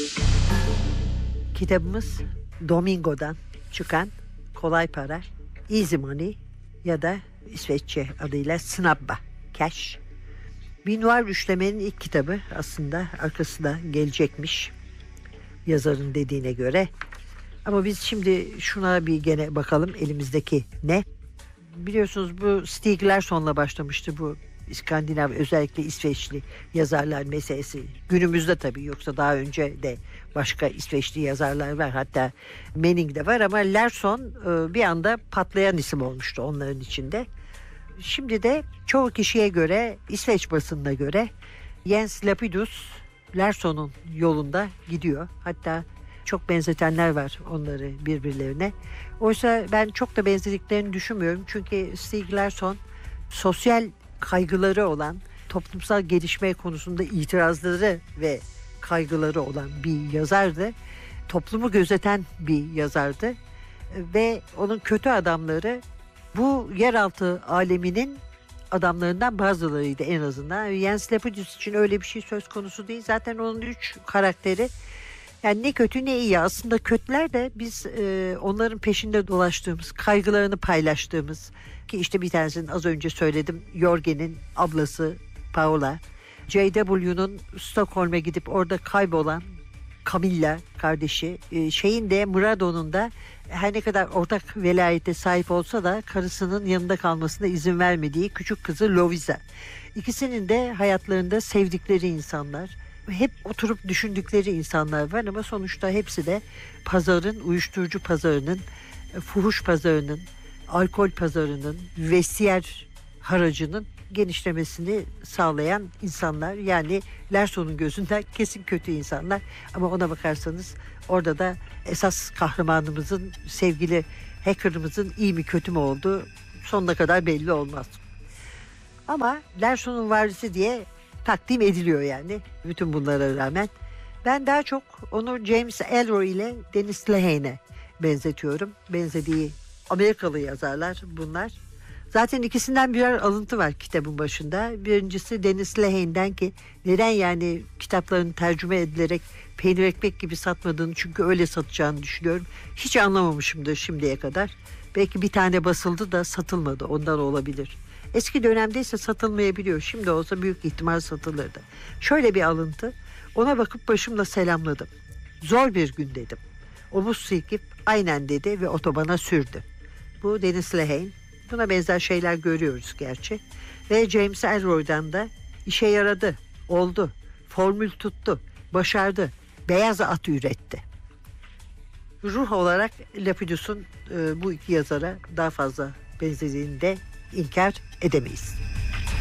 Kitabımız Domingo'dan çıkan Kolay Para, Easy Money ya da İsveççe adıyla Snabba Cash. Bir noir üçlemenin ilk kitabı, aslında arkası da gelecekmiş yazarın dediğine göre. Ama biz şimdi şuna bir gene bakalım, elimizdeki ne? Biliyorsunuz bu Stieg Larsson'la başlamıştı bu İskandinav, özellikle İsveçli yazarlar meselesi. Günümüzde tabii, yoksa daha önce de başka İsveçli yazarlar var. Hatta Manning de var ama Larsson bir anda patlayan isim olmuştu onların içinde. Şimdi de çoğu kişiye göre, İsveç basınına göre Jens Lapidus Larsson'un yolunda gidiyor. Hatta çok benzetenler var onları birbirlerine. Oysa ben çok da benzediklerini düşünmüyorum. Çünkü Stieg Larsson sosyal kaygıları olan, toplumsal gelişme konusunda itirazları ve kaygıları olan bir yazardı. Toplumu gözeten bir yazardı. Ve onun kötü adamları bu yeraltı aleminin adamlarından bazılarıydı en azından. Jens Lapidus için öyle bir şey söz konusu değil. Zaten onun 3 karakteri, yani ne kötü ne iyi. Aslında kötüler de biz onların peşinde dolaştığımız, kaygılarını paylaştığımız, ki işte bir tanesini az önce söyledim, Jorgen'in ablası Paola, J.W.'nun Stockholm'a gidip orada kaybolan Camilla kardeşi, şeyin de Murado'nun da her ne kadar ortak velayete sahip olsa da karısının yanında kalmasına izin vermediği küçük kızı Loviza. İkisinin de hayatlarında sevdikleri insanlar, hep oturup düşündükleri insanlar var ama sonuçta hepsi de pazarın, uyuşturucu pazarının, fuhuş pazarının, alkol pazarının, vestiyer haracının genişlemesini sağlayan insanlar. Yani Larsson'un gözünden kesin kötü insanlar. Ama ona bakarsanız orada da esas kahramanımızın, sevgili hacker'ımızın iyi mi kötü mü olduğu sonuna kadar belli olmaz. Ama Larsson'un varisi diye takdim ediliyor yani bütün bunlara rağmen. Ben daha çok onu James Ellroy ile Dennis Lehane'e benzetiyorum. Benzediği Amerikalı yazarlar bunlar. Zaten ikisinden birer alıntı var kitabın başında. Birincisi Dennis Lehane'den, ki neden yani kitaplarını tercüme edilerek peynir ekmek gibi satmadığını, çünkü öyle satacağını düşünüyorum. Hiç anlamamışımdır şimdiye kadar. Belki bir tane basıldı da satılmadı, ondan olabilir. Eski dönemde ise satılmayabiliyor. Şimdi olsa büyük ihtimal satılırdı. Şöyle bir alıntı. Ona bakıp başımla selamladım. Zor bir gün dedim. Omuz silkip aynen dedi ve otobana sürdü. Bu Dennis Lehane. Buna benzer şeyler görüyoruz gerçi. Ve James Ellroy'dan da işe yaradı, oldu, formül tuttu, başardı, beyaz at üretti. Ruh olarak Lapidus'un bu iki yazara daha fazla benzediğini de inkar edemeyiz.